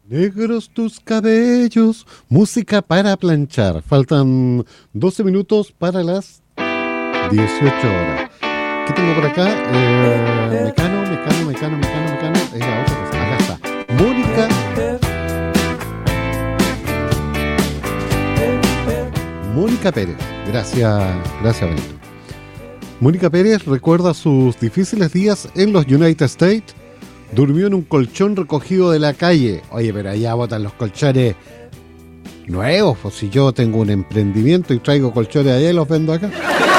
Negros tus cabellos, música para planchar. Faltan 12 minutos para las 18 horas. ¿Qué tengo por acá? Mecano. Es la otra cosa. Acá está. Mónica Pérez. Gracias Benito. Mónica Pérez recuerda sus difíciles días en los United States. Durmió en un colchón recogido de la calle. Oye, pero allá botan los colchones nuevos. Pues si yo tengo un emprendimiento y traigo colchones allá y los vendo acá.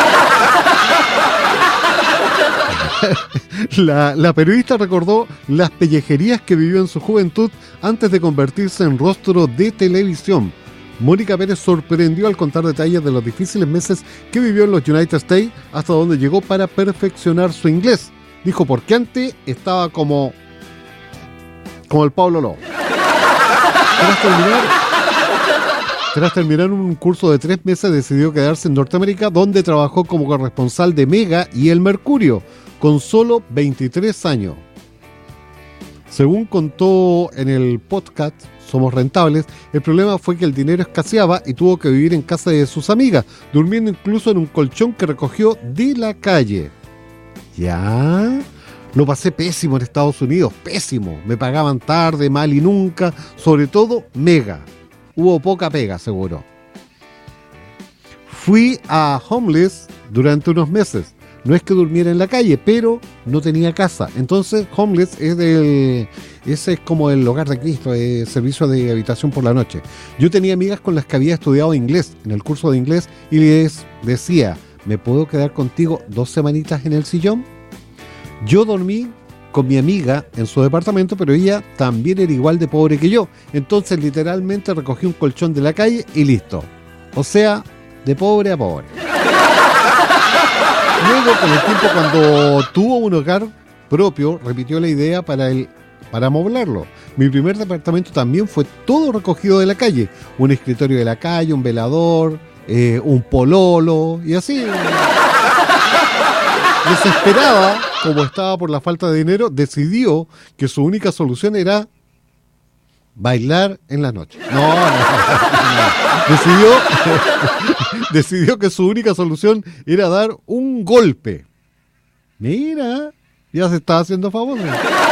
La periodista recordó las pellejerías que vivió en su juventud antes de convertirse en rostro de televisión. Mónica Pérez sorprendió al contar detalles de los difíciles meses que vivió en los United States hasta donde llegó para perfeccionar su inglés. Dijo, porque antes estaba como el Pablo Lobo. Tras terminar un curso de 3 meses, decidió quedarse en Norteamérica, donde trabajó como corresponsal de Mega y El Mercurio, con solo 23 años. Según contó en el podcast Somos Rentables, el problema fue que el dinero escaseaba y tuvo que vivir en casa de sus amigas, durmiendo incluso en un colchón que recogió de la calle. ¿Ya? Lo pasé pésimo en Estados Unidos, pésimo. Me pagaban tarde, mal y nunca, sobre todo Mega. Hubo poca pega, seguro. Fui a homeless durante unos meses. No es que durmiera en la calle, pero no tenía casa. Entonces, homeless ese es como el hogar de Cristo, servicio de habitación por la noche. Yo tenía amigas con las que había estudiado inglés, en el curso de inglés, y les decía, ¿me puedo quedar contigo 2 semanitas en el sillón? Yo dormí con mi amiga en su departamento, pero ella también era igual de pobre que yo. Entonces, literalmente recogí un colchón de la calle y listo. O sea, de pobre a pobre. Luego, con el tiempo, cuando tuvo un hogar propio, repitió la idea para amoblarlo. Mi primer departamento también fue todo recogido de la calle. Un escritorio de la calle, un velador, un pololo y así. Desesperada, como estaba por la falta de dinero, decidió que su única solución era bailar en la noche. No. Decidió que su única solución era dar un golpe. Mira, ya se estaba haciendo famoso.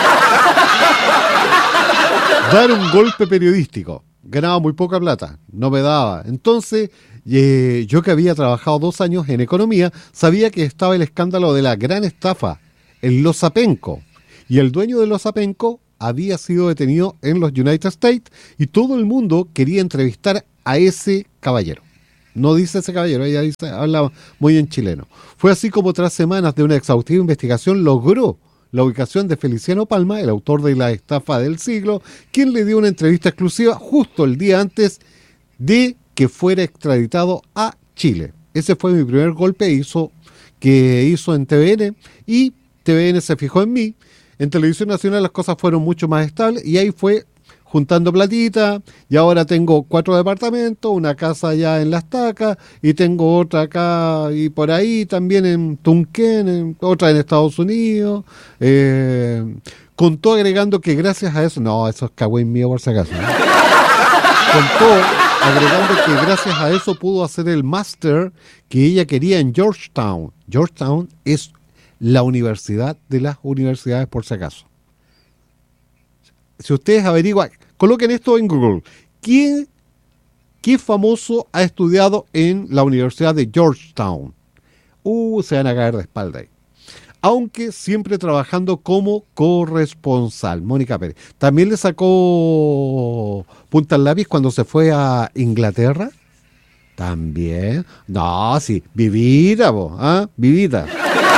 Dar un golpe periodístico. Ganaba muy poca plata, no me daba. Entonces, yo que había trabajado 2 años en economía, sabía que estaba el escándalo de la gran estafa, el Losapenco. Y el dueño de Losapenco había sido detenido en los United States y todo el mundo quería entrevistar a ese caballero. No dice ese caballero, ella dice, habla muy en chileno. Fue así como tras semanas de una exhaustiva investigación logró la ubicación de Feliciano Palma, el autor de la estafa del siglo, quien le dio una entrevista exclusiva justo el día antes de que fuera extraditado a Chile. Ese fue mi primer golpe que hizo en TVN, y TVN se fijó en mí. En Televisión Nacional las cosas fueron mucho más estables y ahí fue juntando platita, y ahora tengo 4 departamentos, una casa allá en Las Tacas y tengo otra acá y por ahí también en Tunquén, otra en Estados Unidos. Contó agregando que gracias a eso, no, eso es cagüín mío por si acaso, ¿no? Contó agregando que gracias a eso pudo hacer el máster que ella quería en Georgetown. Georgetown es la universidad de las universidades, por si acaso. Si ustedes averiguan, coloquen esto en Google. ¿Qué famoso ha estudiado en la Universidad de Georgetown? Se van a caer de espalda ahí. Aunque siempre trabajando como corresponsal. Mónica Pérez. También le sacó punta al lápiz cuando se fue a Inglaterra. También. No, sí. Vivida, vivida.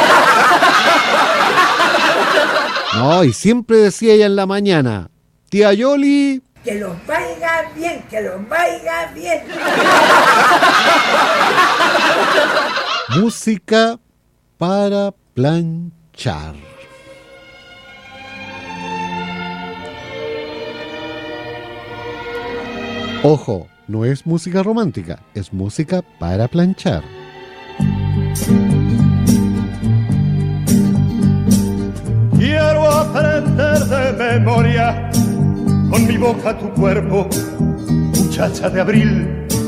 No, y siempre decía ella en la mañana, tía Yoli, que los vaya bien, que los vaya bien. Música para planchar. Ojo, no es música romántica, es música para planchar. Quiero aprender de memoria con mi boca tu cuerpo, muchacha de abril.